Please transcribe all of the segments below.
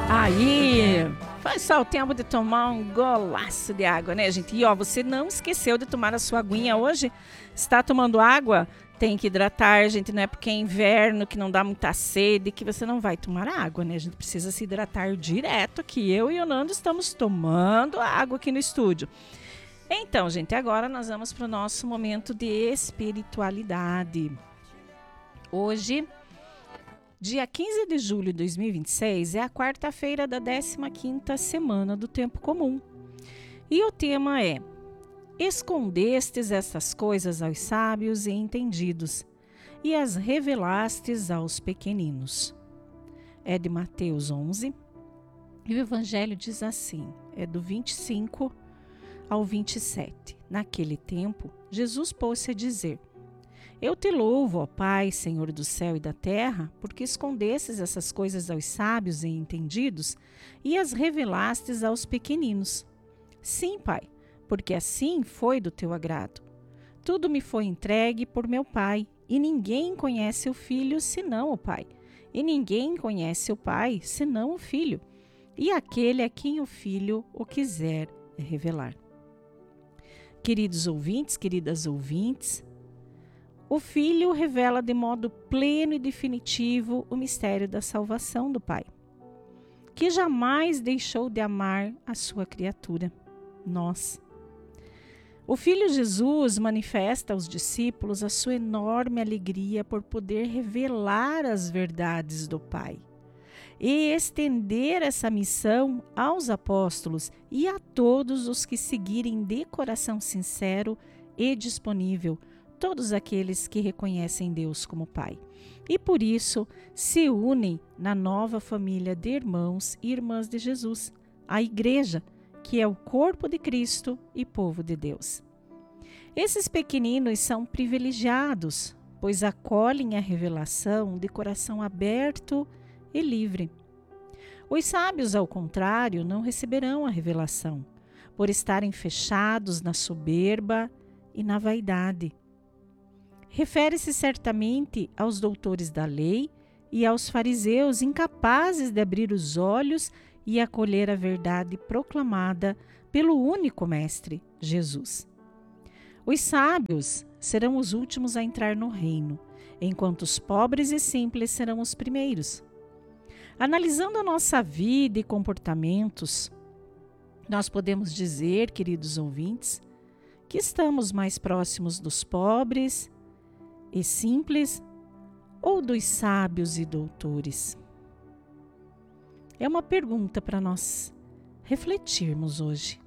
Aí, faz só o tempo de tomar um golaço de água, né, gente? E ó, você não esqueceu de tomar a sua aguinha hoje? Está tomando água? Tem que hidratar, gente. Não é porque é inverno, que não dá muita sede, que você não vai tomar água, né? A gente precisa se hidratar direto aqui. Eu e o Nando estamos tomando água aqui no estúdio. Então, gente, agora nós vamos para o nosso momento de espiritualidade. Hoje, dia 15 de julho de 2026, é a quarta-feira da 15ª semana do Tempo Comum. E o tema é: escondestes estas coisas aos sábios e entendidos, e as revelastes aos pequeninos. É de Mateus 11, e o Evangelho diz assim, é do 25 ao 27. Naquele tempo, Jesus pôs-se a dizer: Eu te louvo, ó Pai, Senhor do céu e da terra, porque escondestes essas coisas aos sábios e entendidos e as revelastes aos pequeninos. Sim, Pai, porque assim foi do teu agrado. Tudo me foi entregue por meu Pai, e ninguém conhece o Filho senão o Pai, e ninguém conhece o Pai senão o Filho, e aquele a quem o Filho o quiser revelar. Queridos ouvintes, queridas ouvintes, o Filho revela de modo pleno e definitivo o mistério da salvação do Pai, que jamais deixou de amar a sua criatura, nós. O Filho Jesus manifesta aos discípulos a sua enorme alegria por poder revelar as verdades do Pai e estender essa missão aos apóstolos e a todos os que seguirem de coração sincero e disponível, todos aqueles que reconhecem Deus como Pai. E por isso se unem na nova família de irmãos e irmãs de Jesus, a Igreja, que é o corpo de Cristo e povo de Deus. Esses pequeninos são privilegiados, pois acolhem a revelação de coração aberto e livre. Os sábios, ao contrário, não receberão a revelação, por estarem fechados na soberba e na vaidade. Refere-se certamente aos doutores da lei e aos fariseus incapazes de abrir os olhos e acolher a verdade proclamada pelo único Mestre, Jesus. Os sábios serão os últimos a entrar no reino, enquanto os pobres e simples serão os primeiros. Analisando a nossa vida e comportamentos, nós podemos dizer, queridos ouvintes, que estamos mais próximos dos pobres e simples ou dos sábios e doutores? É uma pergunta para nós refletirmos hoje.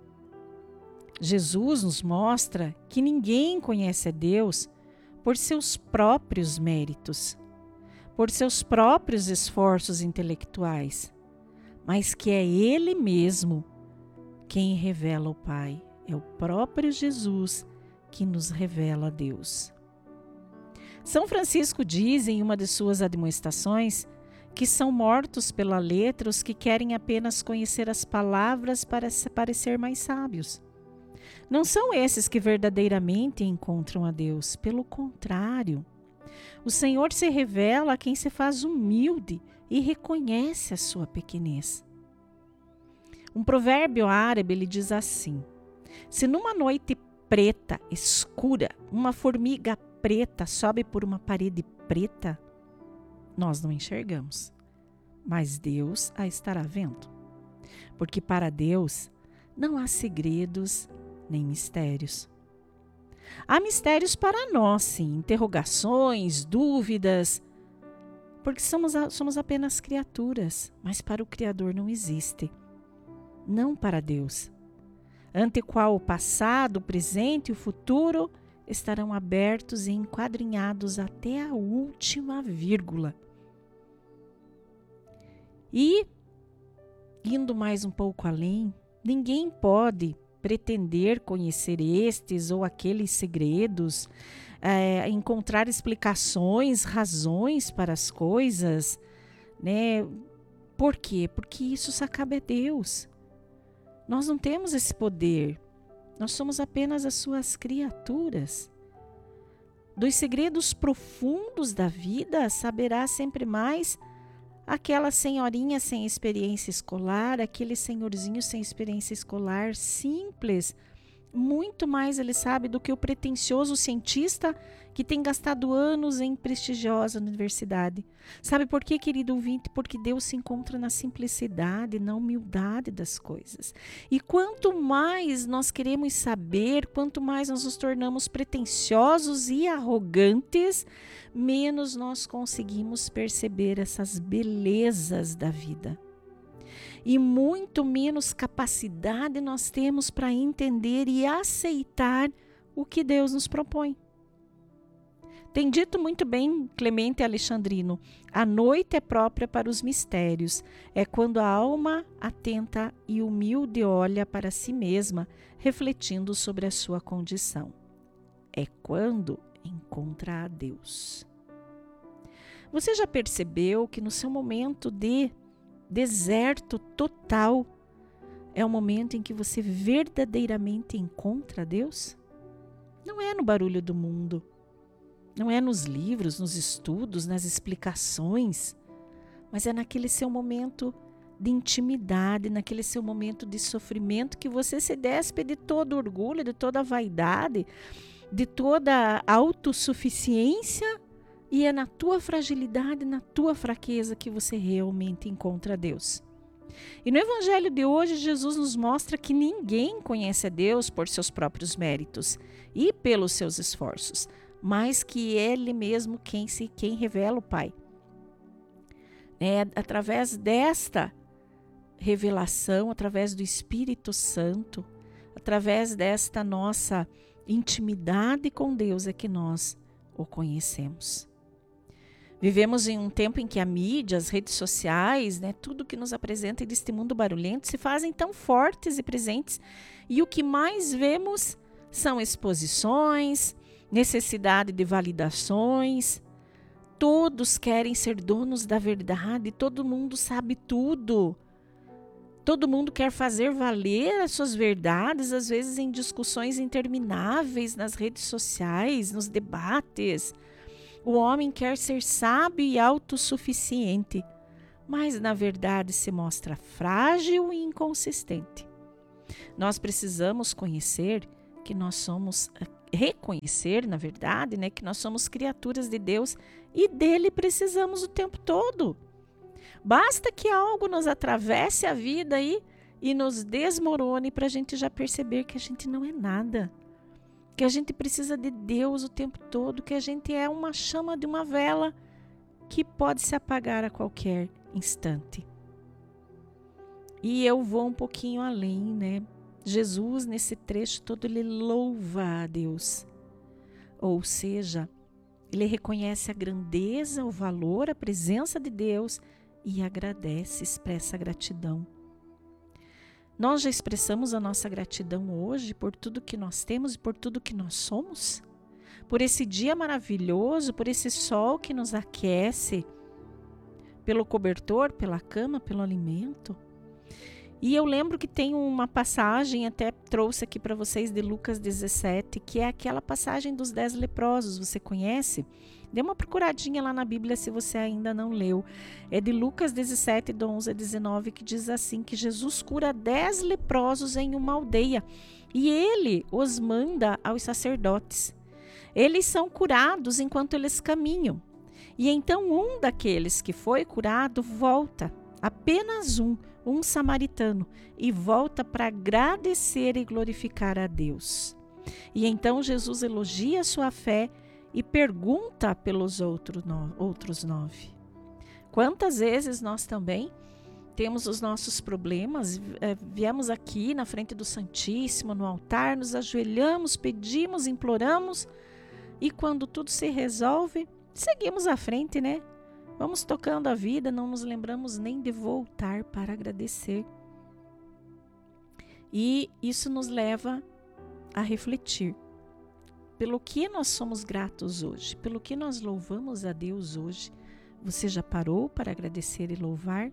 Jesus nos mostra que ninguém conhece a Deus por seus próprios méritos, por seus próprios esforços intelectuais, mas que é Ele mesmo quem revela o Pai. É o próprio Jesus que nos revela a Deus. São Francisco diz em uma de suas admoestações que são mortos pela letra os que querem apenas conhecer as palavras para se parecer mais sábios. Não são esses que verdadeiramente encontram a Deus, pelo contrário. O Senhor se revela a quem se faz humilde e reconhece a sua pequenez. Um provérbio árabe ele diz assim: se numa noite preta, escura, uma formiga preta sobe por uma parede preta, nós não enxergamos, mas Deus a estará vendo. Porque para Deus não há segredos nem mistérios. Há mistérios para nós, sim, interrogações, dúvidas, porque somos apenas criaturas, mas para o Criador não existe. Não para Deus, ante qual o passado, o presente e o futuro estarão abertos e enquadrinhados até a última vírgula. E, indo mais um pouco além, ninguém pode pretender conhecer estes ou aqueles segredos, encontrar explicações, razões para as coisas, né? Por quê? Porque isso só cabe a Deus. Nós não temos esse poder. Nós somos apenas as suas criaturas. Dos segredos profundos da vida saberá sempre mais aquela senhorinha sem experiência escolar, aquele senhorzinho sem experiência escolar, simples, muito mais ele sabe do que o pretensioso cientista que tem gastado anos em prestigiosa universidade. Sabe por quê, querido ouvinte? Porque Deus se encontra na simplicidade, na humildade das coisas. E quanto mais nós queremos saber, quanto mais nós nos tornamos pretensiosos e arrogantes, menos nós conseguimos perceber essas belezas da vida. E muito menos capacidade nós temos para entender e aceitar o que Deus nos propõe. Tem dito muito bem Clemente Alexandrino: a noite é própria para os mistérios, é quando a alma atenta e humilde olha para si mesma, refletindo sobre a sua condição. É quando encontra a Deus. Você já percebeu que no seu momento de deserto total é o momento em que você verdadeiramente encontra Deus? Não é no barulho do mundo, não é nos livros, nos estudos, nas explicações, mas é naquele seu momento de intimidade, naquele seu momento de sofrimento que você se despe de todo orgulho, de toda vaidade, de toda autossuficiência. E é na tua fragilidade, na tua fraqueza que você realmente encontra Deus. E no Evangelho de hoje, Jesus nos mostra que ninguém conhece a Deus por seus próprios méritos e pelos seus esforços, mas que Ele mesmo quem revela o Pai. É através desta revelação, através do Espírito Santo, através desta nossa intimidade com Deus é que nós o conhecemos. Vivemos em um tempo em que a mídia, as redes sociais, tudo que nos apresenta deste mundo barulhento se fazem tão fortes e presentes. E o que mais vemos são exposições, necessidade de validações. Todos querem ser donos da verdade, todo mundo sabe tudo. Todo mundo quer fazer valer as suas verdades, às vezes em discussões intermináveis nas redes sociais, nos debates. O homem quer ser sábio e autossuficiente, mas na verdade se mostra frágil e inconsistente. Nós precisamos reconhecer, na verdade, que nós somos criaturas de Deus e dele precisamos o tempo todo. Basta que algo nos atravesse a vida aí e nos desmorone para a gente já perceber que a gente não é nada. Que a gente precisa de Deus o tempo todo, que a gente é uma chama de uma vela que pode se apagar a qualquer instante. E eu vou um pouquinho além, Jesus, nesse trecho todo, ele louva a Deus. Ou seja, ele reconhece a grandeza, o valor, a presença de Deus e agradece, expressa a gratidão. Nós já expressamos a nossa gratidão hoje por tudo que nós temos e por tudo que nós somos? Por esse dia maravilhoso, por esse sol que nos aquece, pelo cobertor, pela cama, pelo alimento? E eu lembro que tem uma passagem, até trouxe aqui para vocês, de Lucas 17, que é aquela passagem dos 10 leprosos, você conhece? Dê uma procuradinha lá na Bíblia se você ainda não leu. É de Lucas 17, do 11 a 19, que diz assim, que Jesus cura 10 leprosos em uma aldeia e ele os manda aos sacerdotes. Eles são curados enquanto eles caminham. E então um daqueles que foi curado volta, apenas um samaritano, e volta para agradecer e glorificar a Deus. E então Jesus elogia a sua fé e pergunta pelos outros 9. Quantas vezes nós também temos os nossos problemas, viemos aqui na frente do Santíssimo, no altar, nos ajoelhamos, pedimos, imploramos, e quando tudo se resolve, seguimos à frente, Vamos tocando a vida, não nos lembramos nem de voltar para agradecer. E isso nos leva a refletir. Pelo que nós somos gratos hoje? Pelo que nós louvamos a Deus hoje? Você já parou para agradecer e louvar?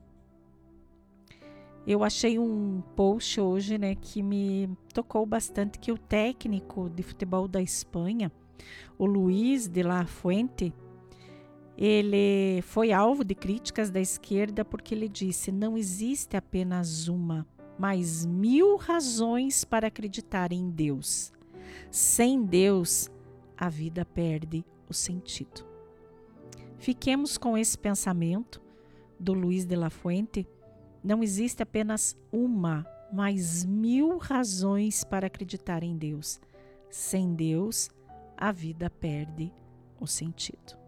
Eu achei um post hoje, que me tocou bastante, que o técnico de futebol da Espanha, o Luís de la Fuente, Ele foi alvo de críticas da esquerda porque ele disse: não existe apenas uma, mas 1000 razões para acreditar em Deus. Sem Deus, a vida perde o sentido. Fiquemos com esse pensamento do Luiz de la Fuente. Não existe apenas uma, mas 1000 razões para acreditar em Deus. Sem Deus, a vida perde o sentido.